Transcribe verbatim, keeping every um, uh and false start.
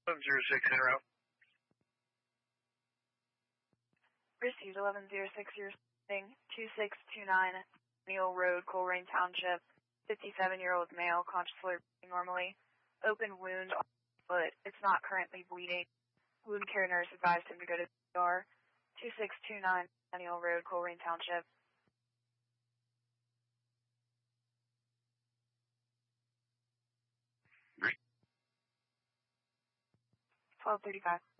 zero six in route. Received eleven zero six, you're sending two six two nine Neal Road, Colerain Township. fifty-seven-year-old male, consciously normally. Open wound on the foot. It's not currently bleeding. Wound care nurse advised him to go to the E R. two six two nine Neal Road, Colerain Township. twelve thirty-five.